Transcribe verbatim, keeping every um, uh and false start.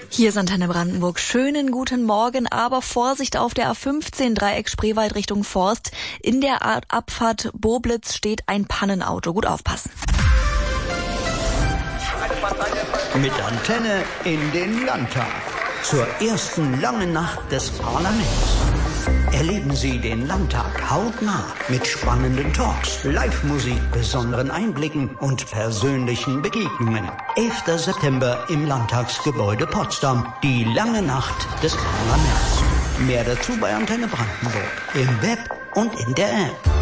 Hier ist Antenne Brandenburg. Schönen guten Morgen, aber Vorsicht auf der A fünfzehn Dreieck Spreewald Richtung Forst. In der Abfahrt Boblitz steht ein Pannenauto. Gut aufpassen. Mit Antenne in den Landtag. Zur ersten langen Nacht des Parlaments. Erleben Sie den Landtag hautnah mit spannenden Talks, Live-Musik, besonderen Einblicken und persönlichen Begegnungen. elfter September im Landtagsgebäude Potsdam. Die lange Nacht des Parlaments. Mehr dazu bei Antenne Brandenburg. Im Web und in der App.